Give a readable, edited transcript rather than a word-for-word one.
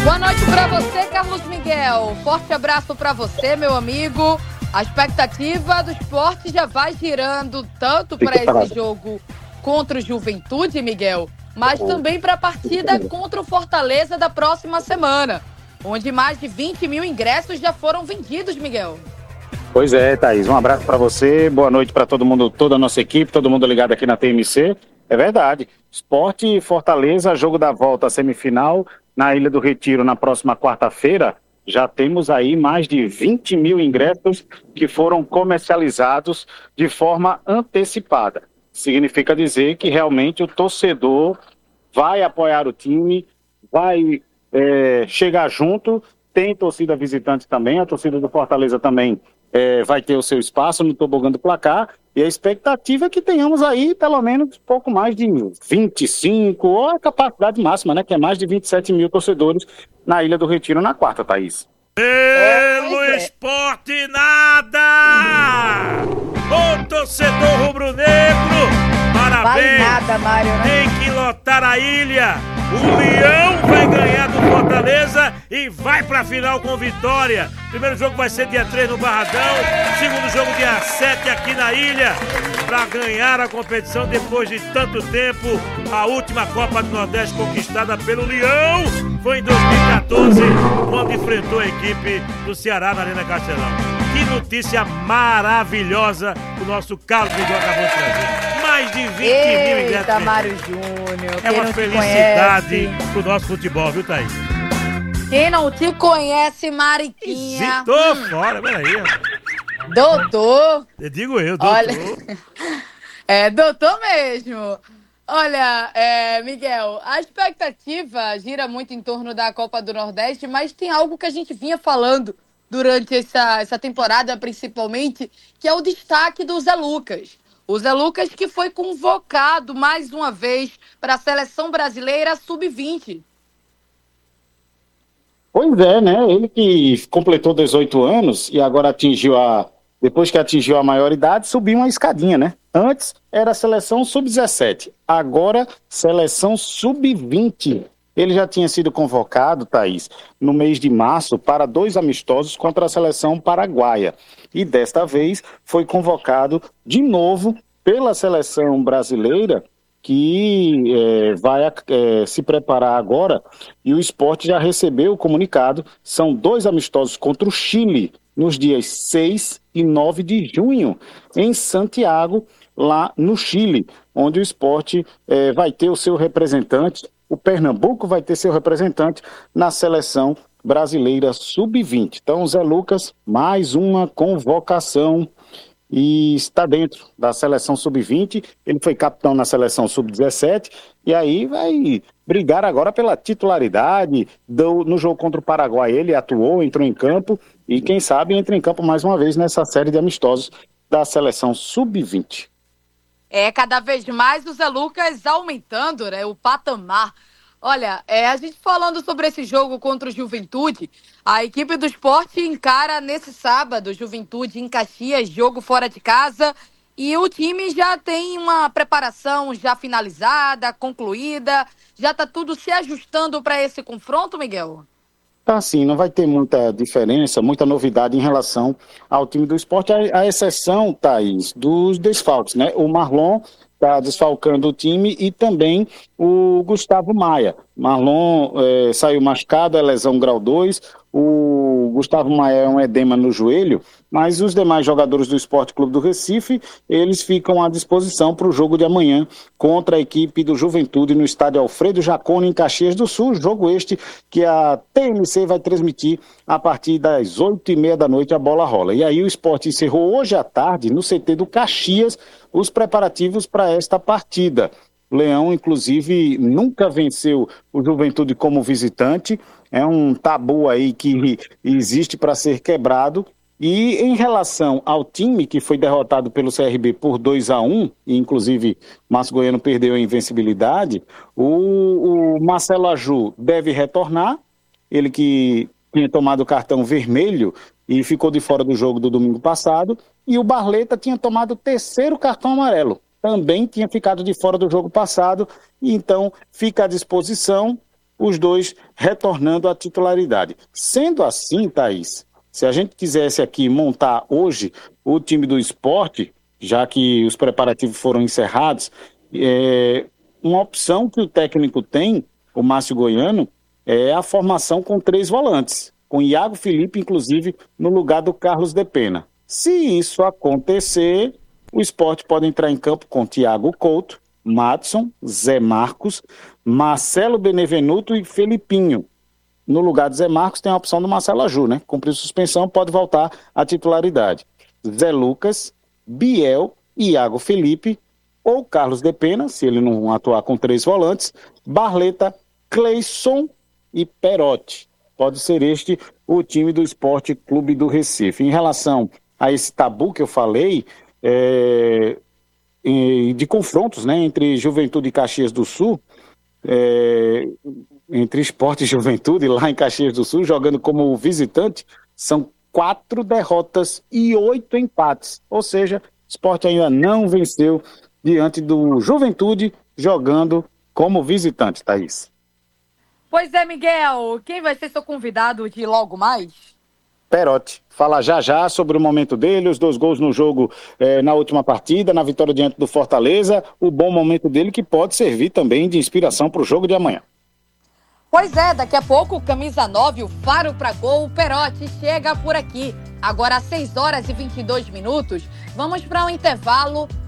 Boa noite para você, Carlos Miguel. Forte abraço para você, meu amigo. A expectativa do esporte já vai girando tanto para esse jogo contra o Juventude, Miguel, mas também para a partida contra o Fortaleza da próxima semana, onde mais de 20 mil ingressos já foram vendidos, Miguel. Pois é, Thaís. Um abraço para você. Boa noite para todo mundo, toda a nossa equipe, todo mundo ligado aqui na TMC. É verdade. Sport e Fortaleza, jogo da volta à semifinal na Ilha do Retiro na próxima quarta-feira. Já temos aí mais de 20 mil ingressos que foram comercializados de forma antecipada. Significa dizer que realmente o torcedor vai apoiar o time, vai chegar junto. Tem torcida visitante também, a torcida do Fortaleza também vai ter o seu espaço no tobogã do placar. E a expectativa é que tenhamos aí pelo menos pouco mais de 25, ou a capacidade máxima, né? Que é mais de 27 mil torcedores na Ilha do Retiro na quarta, Thaís. Pelo esporte nada! O torcedor rubro-negro, parabéns! Vale nada, Mário, né? Tem que lotar a ilha. O Leão vai ganhar do Fortaleza e vai pra final com vitória. Primeiro jogo vai ser dia 3 no Barradão. Segundo jogo dia 7 aqui na ilha. Pra ganhar a competição depois de tanto tempo. A última Copa do Nordeste conquistada pelo Leão foi em 2014, quando enfrentou a equipe do Ceará na Arena Castelão. Que notícia maravilhosa o nosso Carlos Miguel acabou de trazer. Mais de 20 mil ingressos. Mário Júnior. É uma felicidade pro nosso futebol, viu, Thaís? Quem não te conhece, Mariquinha? Tô fora, peraí. Doutor. Eu digo eu, doutor. Olha, doutor mesmo. Olha, Miguel, a expectativa gira muito em torno da Copa do Nordeste, mas tem algo que a gente vinha falando durante essa temporada, principalmente, que é o destaque do Zé Lucas. O Zé Lucas que foi convocado mais uma vez para a Seleção Brasileira Sub-20. Pois é, né? Ele que completou 18 anos e agora depois que atingiu a maioridade, subiu uma escadinha, né? Antes era a Seleção Sub-17, agora Seleção Sub-20. Ele já tinha sido convocado, Thaís, no mês de março para 2 amistosos contra a seleção paraguaia. E desta vez foi convocado de novo pela seleção brasileira, que vai se preparar agora. E o Sport já recebeu o comunicado. São 2 amistosos contra o Chile, nos dias 6 e 9 de junho, em Santiago, lá no Chile, onde o Sport vai ter o seu representante. O Pernambuco vai ter seu representante na seleção brasileira Sub-20. Então, Zé Lucas, mais uma convocação e está dentro da seleção Sub-20. Ele foi capitão na seleção Sub-17 e aí vai brigar agora pela titularidade. No jogo contra o Paraguai ele atuou, entrou em campo e quem sabe entra em campo mais uma vez nessa série de amistosos da seleção Sub-20. Cada vez mais o Zé Lucas aumentando, né, o patamar. Olha, a gente falando sobre esse jogo contra o Juventude, a equipe do Sport encara nesse sábado Juventude em Caxias, jogo fora de casa, e o time já tem uma preparação já finalizada, concluída, já está tudo se ajustando para esse confronto, Miguel? Tá sim, não vai ter muita diferença, muita novidade em relação ao time do Sport, a exceção, Thaís, dos desfalques, né? O Marlon está desfalcando o time e também o Gustavo Maia. Marlon saiu machucado, é lesão grau 2, o Gustavo Maia é um edema no joelho, mas os demais jogadores do Sport Clube do Recife, eles ficam à disposição para o jogo de amanhã contra a equipe do Juventude no estádio Alfredo Jaconi, em Caxias do Sul, jogo este que a TMC vai transmitir a partir das 8h30 da noite, a bola rola. E aí o Sport encerrou hoje à tarde no CT do Caxias os preparativos para esta partida. O Leão, inclusive, nunca venceu o Juventude como visitante, é um tabu aí que existe para ser quebrado. E em relação ao time que foi derrotado pelo CRB por 2-1, e inclusive Márcio Goiano perdeu a invencibilidade, o Marcelo Aju deve retornar, ele que tinha tomado o cartão vermelho e ficou de fora do jogo do domingo passado, e o Barleta tinha tomado o 3º cartão amarelo, também tinha ficado de fora do jogo passado, e então fica à disposição os dois retornando à titularidade. Sendo assim, Thaís, se a gente quisesse aqui montar hoje o time do Sport, já que os preparativos foram encerrados, uma opção que o técnico tem, o Márcio Goiano, é a formação com 3 volantes, com Iago Felipe, inclusive, no lugar do Carlos de Pena. Se isso acontecer, o Sport pode entrar em campo com Thiago Couto, Madson, Zé Marcos, Marcelo Benevenuto e Felipinho. No lugar de Zé Marcos tem a opção do Marcelo Aju, né? Cumpriu suspensão, pode voltar à titularidade. Zé Lucas, Biel, Iago Felipe ou Carlos de Pena, se ele não atuar com 3 volantes, Barleta, Cleison e Perotti. Pode ser este o time do Esporte Clube do Recife. Em relação a esse tabu que eu falei, de confrontos, né, entre Juventude e Caxias do Sul, entre Sport e Juventude, lá em Caxias do Sul, jogando como visitante, são 4 derrotas e 8 empates. Ou seja, o Sport ainda não venceu diante do Juventude, jogando como visitante, Thaís. Pois é, Miguel, quem vai ser seu convidado de logo mais? Perotti. Fala já sobre o momento dele, os 2 gols no jogo na última partida, na vitória diante do Fortaleza, o bom momento dele que pode servir também de inspiração para o jogo de amanhã. Pois é, daqui a pouco, camisa 9, o faro para gol, o Perotti chega por aqui. Agora às 6 horas e 22 minutos, vamos para um intervalo.